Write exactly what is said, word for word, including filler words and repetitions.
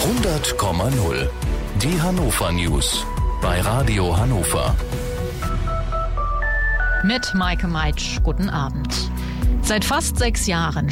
hundert Komma null. Die Hannover News bei Radio Hannover. Mit Maike Meitsch, guten Abend. Seit fast sechs Jahren